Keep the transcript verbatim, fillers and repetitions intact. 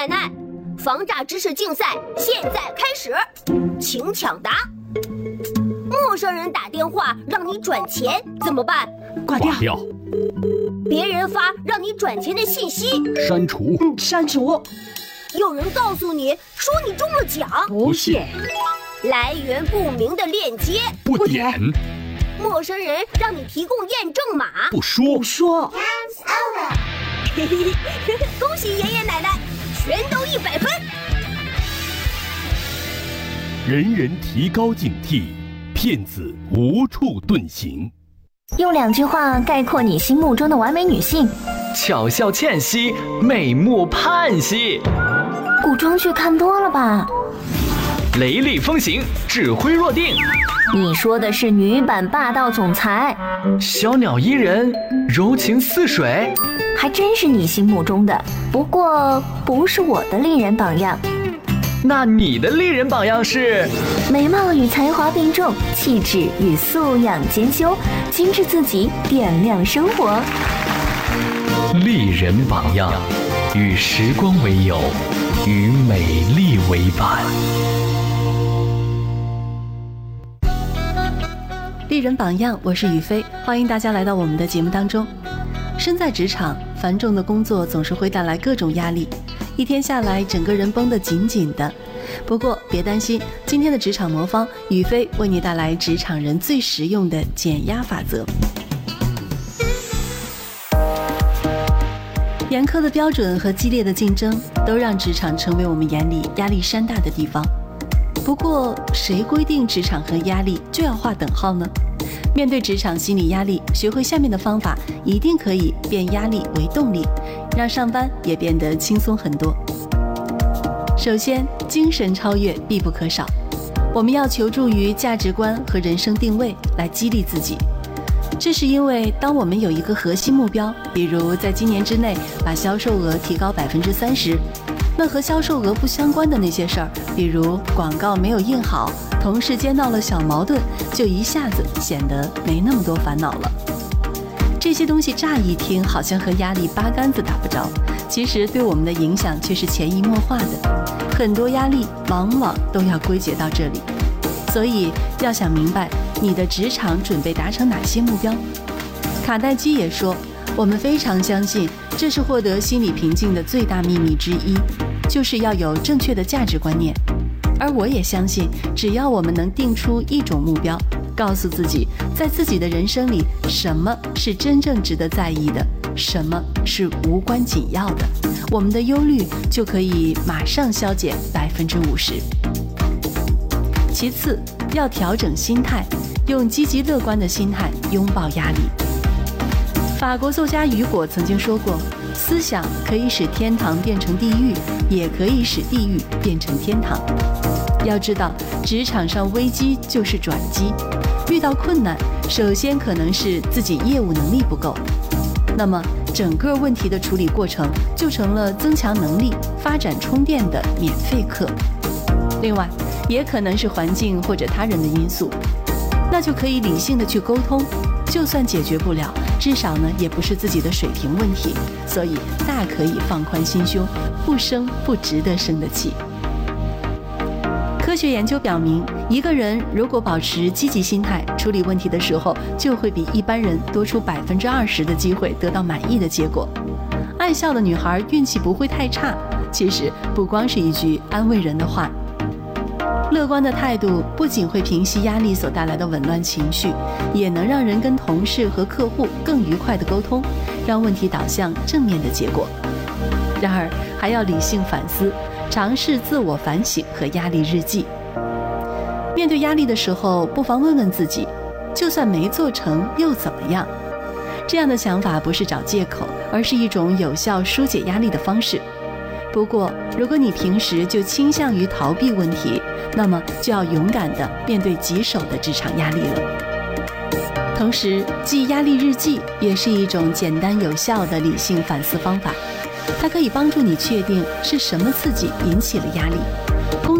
奶奶，防诈知识竞赛现在开始，请抢答。陌生人打电话让你转钱怎么办？ 挂掉。挂掉。 别人发让你转钱的信息， 删除。 嗯，删除。 有人告诉你说你中了奖， 不信。 来源不明的链接， 不点。 陌生人让你提供验证码， 不说。 不说。 嘿嘿嘿，恭喜爷爷奶奶，全都一百分。 人人提高警惕，骗子无处遁形。 用两句话概括你心目中的完美女性： 巧笑倩兮，美目盼兮。 古装剧看多了吧？ 雷厉风行，指挥若定。 你说的是女版霸道总裁。 小鸟依人，柔情似水。 还真是你心目中的，不过不是我的丽人榜样。 那你的丽人榜样是？ 美貌与才华并重，气质与素养兼修，精致自己，点亮生活。 丽人榜样，与时光为友，与美丽为伴。 丽人榜样，我是雨飞，欢迎大家来到我们的节目当中。身在职场，繁重的工作总是会带来各种压力，一天下来整个人绷得紧紧的。不过别担心，今天的职场魔方雨飞为你带来职场人最实用的减压法则。严苛的标准和激烈的竞争都让职场成为我们眼里压力山大的地方。不过谁规定职场和压力就要划等号呢？面对职场心理压力，学会下面的方法，一定可以变压力为动力，让上班也变得轻松很多。首先，精神超越必不可少，我们要求助于价值观和人生定位来激励自己。这是因为当我们有一个核心目标，比如在今年之内把销售额提高百分之三十，那和销售额不相关的那些事儿，比如广告没有印好，同事间闹了小矛盾，就一下子显得没那么多烦恼了。这些东西乍一听好像和压力八竿子打不着，其实对我们的影响却是潜移默化的。很多压力往往都要归结到这里，所以要想明白你的职场准备达成哪些目标。卡耐基也说，我们非常相信这是获得心理平静的最大秘密之一，就是要有正确的价值观念。而我也相信，只要我们能定出一种目标，告诉自己在自己的人生里什么是真正值得在意的，什么是无关紧要的，我们的忧虑就可以马上消减百分之五十。其次，要调整心态，用积极乐观的心态拥抱压力。法国作家雨果曾经说过，思想可以使天堂变成地狱，也可以使地狱变成天堂。要知道，职场上危机就是转机，遇到困难，首先可能是自己业务能力不够，那么整个问题的处理过程就成了增强能力、发展充电的免费课。另外，也可能是环境或者他人的因素，那就可以理性的去沟通，就算解决不了，至少呢也不是自己的水平问题，所以大可以放宽心胸，不生不值得生的气。科学研究表明，一个人如果保持积极心态，处理问题的时候，就会比一般人多出百分之二十的机会得到满意的结果。爱笑的女孩运气不会太差，其实不光是一句安慰人的话。乐观的态度不仅会平息压力所带来的紊乱情绪，也能让人跟同事和客户更愉快的沟通，让问题导向正面的结果。然而，还要理性反思，尝试自我反省和压力日记。面对压力的时候，不妨问问自己，就算没做成又怎么样？这样的想法不是找借口，而是一种有效疏解压力的方式。不过，如果你平时就倾向于逃避问题，那么就要勇敢地面对棘手的职场压力了。同时，记压力日记也是一种简单有效的理性反思方法，它可以帮助你确定是什么刺激引起了压力，